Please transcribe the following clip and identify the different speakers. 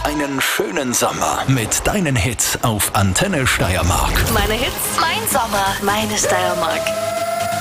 Speaker 1: einen schönen Sommer mit deinen Hits auf Antenne Steiermark.
Speaker 2: Meine Hits, mein Sommer, meine Steiermark.